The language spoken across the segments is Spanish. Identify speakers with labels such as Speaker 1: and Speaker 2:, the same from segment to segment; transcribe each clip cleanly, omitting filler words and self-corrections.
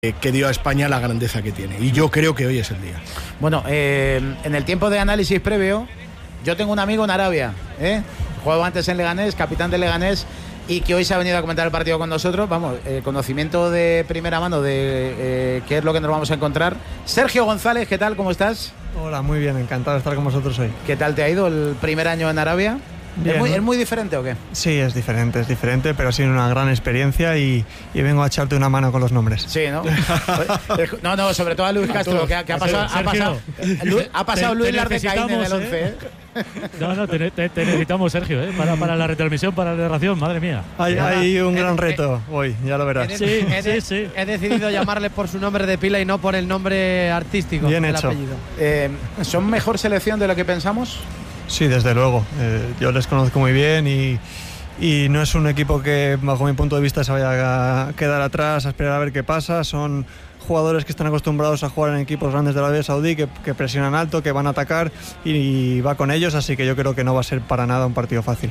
Speaker 1: que dio a España la grandeza que tiene. Y yo creo que hoy es el día.
Speaker 2: Bueno, en el tiempo de análisis previo, yo tengo un amigo en Arabia, jugaba antes en Leganés, capitán de Leganés, y que hoy se ha venido a comentar el partido con nosotros. Vamos, conocimiento de primera mano de qué es lo que nos vamos a encontrar. Sergio González, ¿qué tal? ¿Cómo estás?
Speaker 3: Hola, muy bien, encantado de estar con vosotros hoy.
Speaker 2: ¿Qué tal te ha ido el primer año en Arabia?
Speaker 3: Bien,
Speaker 2: ¿Es muy diferente o qué?
Speaker 3: Sí, es diferente, pero ha sido una gran experiencia y vengo a echarte una mano con los nombres.
Speaker 2: Sí, ¿no? No, sobre todo a Luis Castro, que ha pasado Luis Lardecaín en el 11.
Speaker 4: No, te necesitamos, Sergio, para la retransmisión, para la narración, madre mía.
Speaker 3: Hay un gran reto hoy, ya lo verás.
Speaker 4: Sí.
Speaker 5: He decidido llamarle por su nombre de pila y no por el nombre artístico.
Speaker 3: Bien hecho.
Speaker 5: Apellido.
Speaker 2: ¿Son mejor selección de lo que pensamos?
Speaker 3: Sí, desde luego. Yo les conozco muy bien y no es un equipo que, bajo mi punto de vista, se vaya a quedar atrás a esperar a ver qué pasa. Son jugadores que están acostumbrados a jugar en equipos grandes de Arabia Saudí, que presionan alto, que van a atacar y va con ellos, así que yo creo que no va a ser para nada un partido fácil.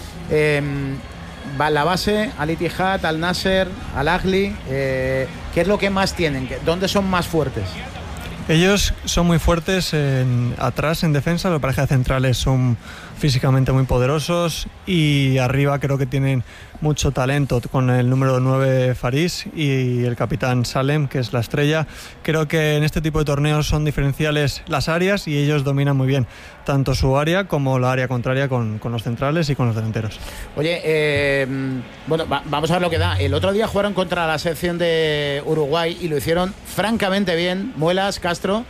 Speaker 2: La base, Al Ittihad, Al Nasser, Al Ahly, ¿qué es lo que más tienen? ¿Dónde son más fuertes?
Speaker 3: Ellos son muy fuertes atrás en defensa, la pareja de centrales son físicamente muy poderosos y arriba creo que tienen mucho talento con el número 9 Faris y el capitán Salem, que es la estrella. Creo que en este tipo de torneos son diferenciales las áreas y ellos dominan muy bien tanto su área como la área contraria con los centrales y con los delanteros.
Speaker 2: Oye, vamos a ver lo que da. El otro día jugaron contra la selección de Uruguay y lo hicieron francamente bien. Muelas, Castro.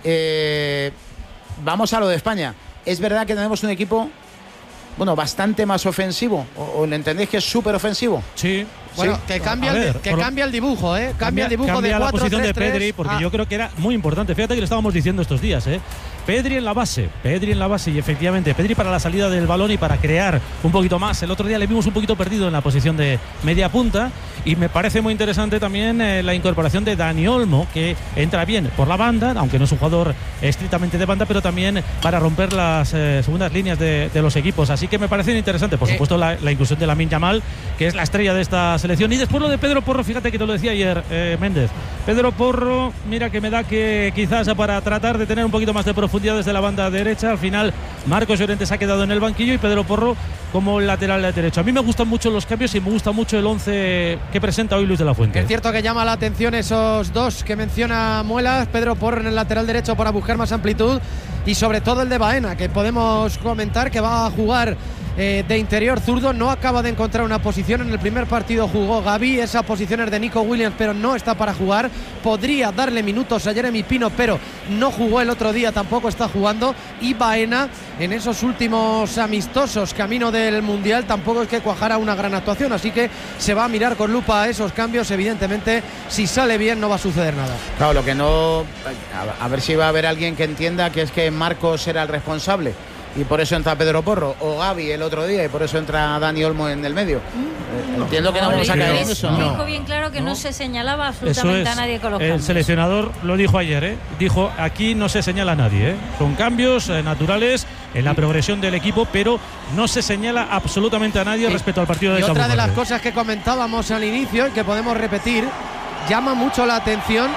Speaker 2: Vamos a lo de España. Es verdad que tenemos un equipo bastante más ofensivo, o le entendéis que es súper ofensivo.
Speaker 4: Sí.
Speaker 5: Bueno, sí. que cambia el dibujo, Cambia el dibujo de 4-3-3.
Speaker 4: La posición de Pedri, porque yo creo que era muy importante. Fíjate que lo estábamos diciendo estos días, Pedri en la base y efectivamente Pedri para la salida del balón y para crear un poquito más. El otro día le vimos un poquito perdido en la posición de media punta y me parece muy interesante también la incorporación de Dani Olmo, que entra bien por la banda, aunque no es un jugador estrictamente de banda, pero también para romper las segundas líneas de los equipos. Así que me parece interesante, por supuesto, la inclusión de Lamine Yamal, que es la estrella de esta selección. Y después lo de Pedro Porro, fíjate que te lo decía ayer, Méndez. Pedro Porro, mira que me da que quizás para tratar de tener un poquito más de profundidad desde la banda derecha, al final Marcos Llorente se ha quedado en el banquillo y Pedro Porro como lateral derecho. A mí me gustan mucho los cambios y me gusta mucho el 11 que presenta hoy Luis de la Fuente.
Speaker 5: Es cierto que llama la atención esos dos que menciona Muelas, Pedro Porro en el lateral derecho para buscar más amplitud y sobre todo el de Baena, que podemos comentar que va a jugar de interior zurdo. No acaba de encontrar una posición. En el primer partido jugó Gavi, esa posición es de Nico Williams, pero no está para jugar. Podría darle minutos a Jeremy Pino, pero no jugó el otro día, tampoco está jugando. Y Baena, en esos últimos amistosos camino del Mundial, tampoco es que cuajara una gran actuación, así que se va a mirar con lupa esos cambios. Evidentemente, si sale bien no va a suceder nada.
Speaker 2: Claro, lo que no... A ver si va a haber alguien que entienda que es que Marcos era el responsable y por eso entra Pedro Porro, o Gavi el otro día y por eso entra Dani Olmo en el medio. Entiendo que no vamos a caer en eso.
Speaker 6: Dijo bien claro que no se señalaba absolutamente a nadie con los cambios.
Speaker 4: El seleccionador lo dijo ayer, dijo aquí no se señala a nadie, son cambios naturales en la progresión del equipo, pero no se señala absolutamente a nadie respecto al partido de Cabo Verde.
Speaker 5: Y otra de las cosas que comentábamos al inicio y que podemos repetir, llama mucho la atención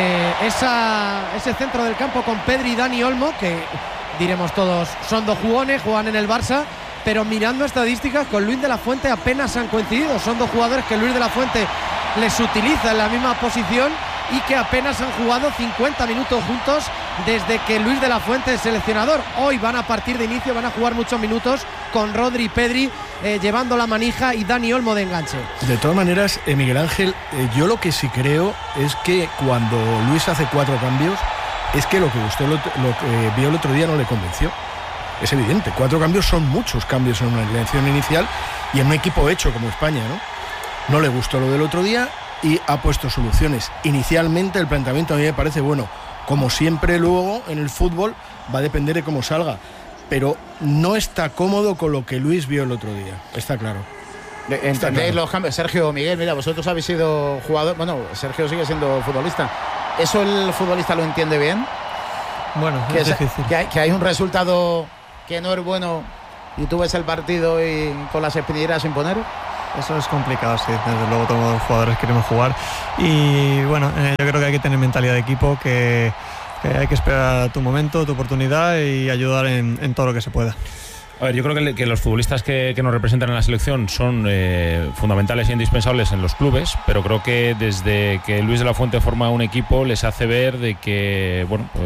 Speaker 5: ese centro del campo con Pedri y Dani Olmo, que diremos todos, son dos jugones, juegan en el Barça, pero mirando estadísticas con Luis de la Fuente apenas han coincidido. Son dos jugadores que Luis de la Fuente les utiliza en la misma posición y que apenas han jugado 50 minutos juntos desde que Luis de la Fuente es seleccionador. Hoy van a partir de inicio, van a jugar muchos minutos con Rodri y Pedri llevando la manija y Dani Olmo de enganche.
Speaker 1: De todas maneras, Miguel Ángel, yo lo que sí creo es que cuando Luis hace 4 cambios, es que lo que vio el otro día no le convenció. Es evidente, 4 cambios son muchos cambios en una elección inicial y en un equipo hecho como España, ¿no? No le gustó lo del otro día y ha puesto soluciones. Inicialmente el planteamiento a mí me parece bueno. Como siempre luego en el fútbol va a depender de cómo salga, pero no está cómodo con lo que Luis vio el otro día, está claro.
Speaker 2: ¿Entendéis los cambios? Sergio, Miguel, mira, vosotros habéis sido jugador, bueno, Sergio sigue siendo futbolista. ¿Eso el futbolista lo entiende bien?
Speaker 3: Bueno, es difícil.
Speaker 2: Que hay un resultado que no es bueno y tú ves el partido y con las espinilleras sin poner.
Speaker 3: Eso es complicado, sí. Desde luego todos los jugadores queremos jugar. Y bueno, yo creo que hay que tener mentalidad de equipo, que hay que esperar tu momento, tu oportunidad y ayudar en todo lo que se pueda.
Speaker 7: A ver, yo creo que los futbolistas que nos representan en la selección son fundamentales e indispensables en los clubes, pero creo que desde que Luis de la Fuente forma un equipo les hace ver de que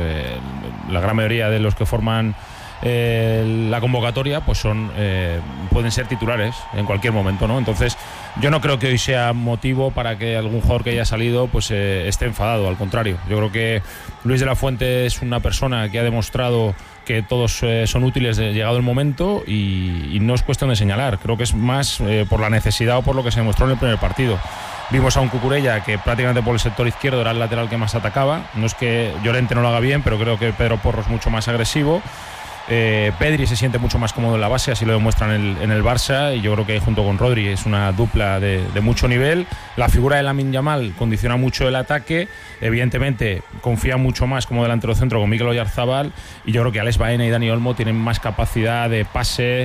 Speaker 7: la gran mayoría de los que forman la convocatoria pues pueden ser titulares en cualquier momento, ¿no? Entonces yo no creo que hoy sea motivo para que algún jugador que haya salido pues esté enfadado, al contrario. Yo creo que Luis de la Fuente es una persona que ha demostrado que todos son útiles llegado el momento y no es cuestión de señalar. Creo que es más por la necesidad o por lo que se demostró en el primer partido. Vimos a un Cucurella que prácticamente por el sector izquierdo era el lateral que más atacaba. No es que Llorente no lo haga bien, pero creo que Pedro Porro es mucho más agresivo. Pedri se siente mucho más cómodo en la base, así lo demuestran en el Barça, y yo creo que junto con Rodri es una dupla de mucho nivel. La figura de Lamine Yamal condiciona mucho el ataque, evidentemente confía mucho más como delantero centro con Mikel Oyarzabal, y yo creo que Alex Baena y Dani Olmo tienen más capacidad de pase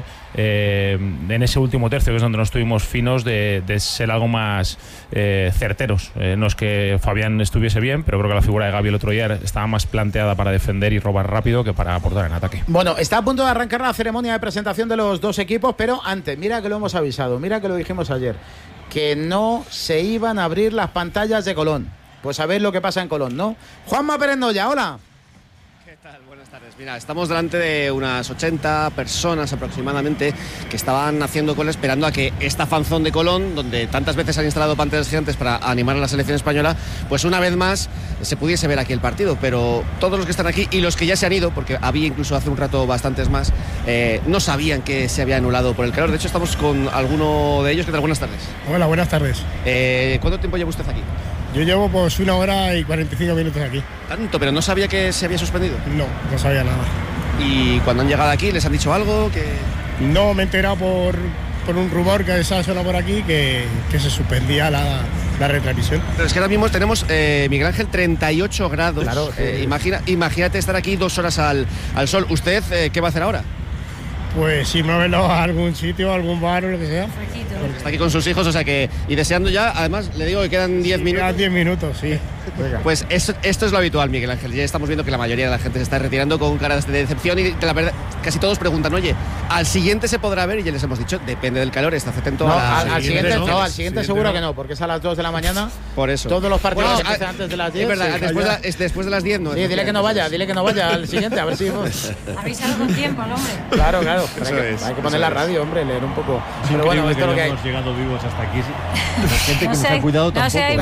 Speaker 7: en ese último tercio, que es donde nos estuvimos finos, de ser algo más certeros. No es que Fabián estuviese bien, pero creo que la figura de Gavi el otro día estaba más planteada para defender y robar rápido que para aportar en ataque.
Speaker 2: Bueno, está a punto de arrancar la ceremonia de presentación de los dos equipos, pero antes, mira que lo hemos avisado, mira que lo dijimos ayer, que no se iban a abrir las pantallas de Colón. Pues a ver lo que pasa en Colón, ¿no? Juanma Pérez Noya, hola.
Speaker 8: ¿Qué tal? Buenas tardes. Mira, estamos delante de unas 80 personas aproximadamente que estaban haciendo cola esperando a que esta fanzón de Colón, donde tantas veces han instalado pantallas gigantes para animar a la selección española, pues una vez más se pudiese ver aquí el partido. Pero todos los que están aquí y los que ya se han ido, porque había incluso hace un rato bastantes más, no sabían que se había anulado por el calor. De hecho, estamos con alguno de ellos. ¿Qué tal? Buenas tardes.
Speaker 9: Hola, buenas tardes.
Speaker 8: ¿Cuánto tiempo lleva usted aquí?
Speaker 9: Yo llevo pues 1 hora y 45 minutos aquí.
Speaker 8: ¿Tanto? ¿Pero no sabía que se había suspendido?
Speaker 9: No sabía nada.
Speaker 8: ¿Y cuando han llegado aquí les han dicho algo?
Speaker 9: No, me he enterado por un rumor que se ha sonado por aquí que se suspendía la retransmisión.
Speaker 8: Pero es que ahora mismo tenemos, Miguel Ángel, 38 grados.
Speaker 2: Claro,
Speaker 8: Imagínate estar aquí 2 horas al sol. ¿Usted qué va a hacer ahora?
Speaker 9: Pues irme a algún sitio, algún bar o lo que sea.
Speaker 8: Está aquí con sus hijos, o sea que... Y deseando ya, además, le digo que quedan 10 minutos.
Speaker 9: Quedan 10 minutos, sí.
Speaker 8: Pues esto es lo habitual, Miguel Ángel. Ya estamos viendo que la mayoría de la gente se está retirando con caras de decepción y la verdad, casi todos preguntan, oye, ¿al siguiente se podrá ver? Y ya les hemos dicho, depende del calor, estás atento
Speaker 2: al siguiente seguro que no, porque es a las 2 de la mañana.
Speaker 8: Por eso.
Speaker 2: Todos los partidos empiezan antes de las 10.
Speaker 8: Es verdad, después de las 10 no.
Speaker 2: Sí, dile que no vaya al siguiente, a ver si...
Speaker 6: Avísalo con tiempo, hombre.
Speaker 2: Claro. Hay que poner la radio, hombre, leer un poco.
Speaker 10: Pero bueno, esto es lo que hemos llegado vivos hasta aquí. La gente que nos ha cuidado tampoco.
Speaker 6: No seáis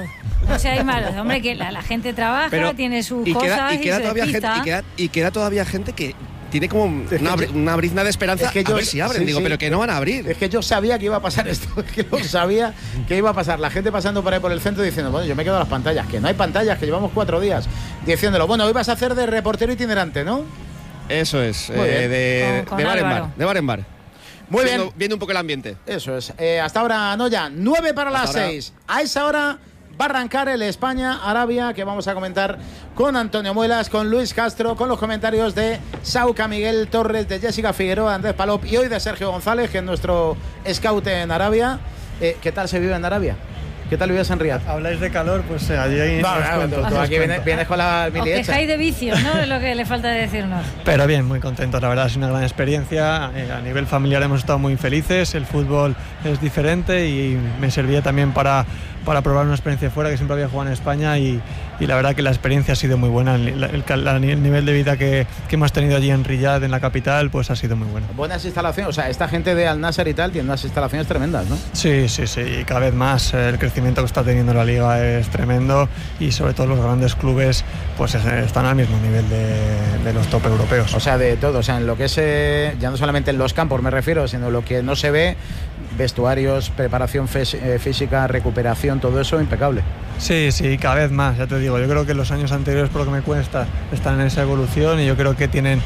Speaker 6: malos, hombre, que la gente trabaja, pero tiene sus cosas y queda
Speaker 8: todavía gente, y queda todavía gente que tiene como una brizna de esperanza, a ver si abren, pero que no van a abrir.
Speaker 2: Es que yo sabía que iba a pasar esto, sabía que iba a pasar. La gente pasando por ahí por el centro diciendo, bueno, yo me quedo a las pantallas, que no hay pantallas, que llevamos 4 días diciéndolo. Bueno, hoy vas a hacer de reportero itinerante, ¿no?
Speaker 8: Eso es, de bar en bar.
Speaker 2: Muy bien.
Speaker 8: Viendo un poco el ambiente.
Speaker 2: Eso es. Hasta ahora, Noya, 9 para las 6. A esa hora va a arrancar el España-Arabia, que vamos a comentar con Antonio Muelas, con Luis Castro, con los comentarios de Sauca Miguel Torres, de Jessica Figueroa, Andrés Palop y hoy de Sergio González, que es nuestro scout en Arabia. ¿Qué tal se vive en Arabia? ¿Qué tal vivías en Riyadh?
Speaker 3: Habláis de calor, pues allí
Speaker 2: tú aquí vienes con la mili hecha.
Speaker 6: Os quejáis de vicios, ¿no? Es lo que le falta decirnos.
Speaker 3: Pero bien, muy contentos, la verdad, es una gran experiencia. A nivel familiar hemos estado muy felices, el fútbol es diferente y me servía también para probar una experiencia fuera, que siempre había jugado en España y la verdad que la experiencia ha sido muy buena. El nivel de vida que hemos tenido allí en Riyadh, en la capital, pues ha sido muy bueno.
Speaker 2: Buenas instalaciones, o sea, esta gente de Al Nassr y tal tiene unas instalaciones tremendas, ¿no?
Speaker 3: Sí, y cada vez más el crecimiento que está teniendo la liga es tremendo y sobre todo los grandes clubes pues están al mismo nivel de los top europeos.
Speaker 2: O sea, de todo, o sea, en lo que es, ya no solamente en los campos me refiero, sino lo que no se ve, vestuarios, preparación física, recuperación, todo eso impecable.
Speaker 3: Sí, cada vez más, ya te digo, yo creo que los años anteriores, por lo que me cuesta, están en esa evolución y yo creo que tienen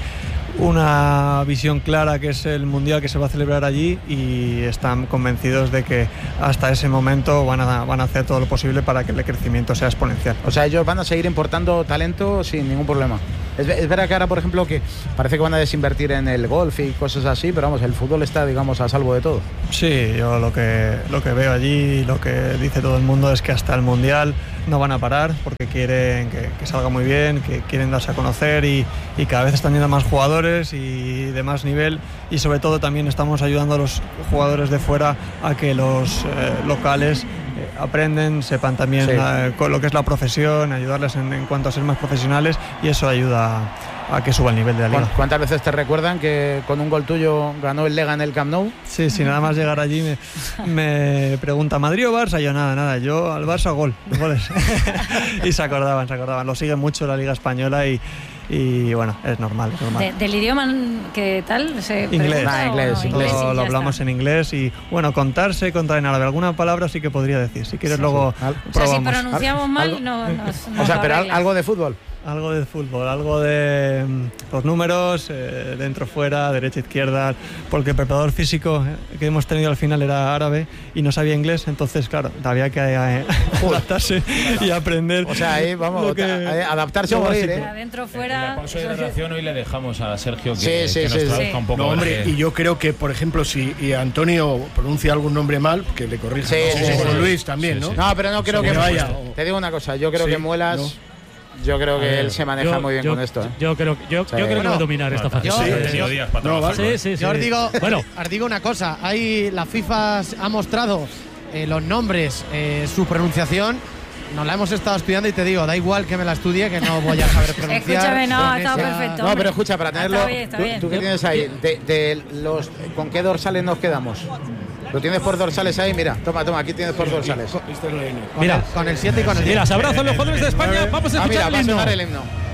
Speaker 3: una visión clara que es el Mundial que se va a celebrar allí y están convencidos de que hasta ese momento van a hacer todo lo posible para que el crecimiento sea exponencial.
Speaker 2: O sea, ellos van a seguir importando talento sin ningún problema. Es verdad que ahora, por ejemplo, que parece que van a desinvertir en el golf y cosas así, pero vamos, el fútbol está, digamos, a salvo de todo.
Speaker 3: Sí, yo lo que veo allí, lo que dice todo el mundo es que hasta el Mundial no van a parar porque quieren que salga muy bien, que quieren darse a conocer y cada vez están yendo más jugadores y de más nivel, y sobre todo también estamos ayudando a los jugadores de fuera a que los locales aprenden, sepan también con lo que es la profesión, ayudarles en cuanto a ser más profesionales, y eso ayuda a que suba el nivel de la liga.
Speaker 2: ¿Cuántas veces te recuerdan que con un gol tuyo ganó el Lega en el Camp Nou?
Speaker 3: Sí, nada más llegar allí me pregunta ¿Madrid o Barça? Yo nada, yo al Barça goles. Y se acordaban, lo siguen mucho la Liga Española y bueno, es normal.
Speaker 6: ¿Del idioma qué tal?
Speaker 3: Inglés. Lo hablamos en inglés y bueno, contar en árabe. Alguna palabra sí que podría decir. Si quieres luego probamos.
Speaker 6: O sea, si pronunciamos mal, no.
Speaker 2: O sea, pero algo de fútbol.
Speaker 3: Algo de fútbol, algo de los números, dentro, fuera, derecha, izquierda, porque el preparador físico que hemos tenido al final era árabe y no sabía inglés, entonces claro, había que adaptarse y aprender.
Speaker 2: O sea, ahí vamos, adaptarse o morir,
Speaker 6: adentro, fuera.
Speaker 7: En la pausa de narración hoy le dejamos a Sergio
Speaker 2: que
Speaker 7: nos traduzca un poco.
Speaker 1: No, hombre, y yo creo que, por ejemplo, si Antonio pronuncia algún nombre mal, que le corrija. Luis también, ¿no?
Speaker 2: No, pero no creo que
Speaker 1: vaya.
Speaker 2: Te digo una cosa, yo creo que Muelas... No. Yo creo que él se maneja muy bien con esto.
Speaker 4: Yo creo que va a dominar esta fase.
Speaker 5: Yo os digo una cosa. Ahí la FIFA ha mostrado los nombres, su pronunciación. Nos la hemos estado estudiando y te digo, da igual que me la estudie, que no voy a saber pronunciar.
Speaker 6: Escúchame, no, ha estado perfecto.
Speaker 2: No, pero escucha, para tenerlo.
Speaker 6: Está bien.
Speaker 2: ¿Tú qué tienes ahí? ¿Con qué dorsales nos quedamos? ¿Lo tienes por dorsales ahí? Mira, toma, aquí tienes por dorsales.
Speaker 5: Mira, con el 7 y con el 10.
Speaker 4: Mira, se abrazan los jugadores de España. Vamos a escuchar el himno.
Speaker 2: Va a sonar el himno.